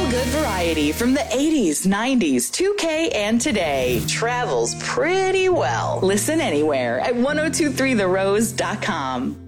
feel-good variety from the 80s, 90s, 2K, and today travels pretty well. Listen anywhere at 1023therose.com.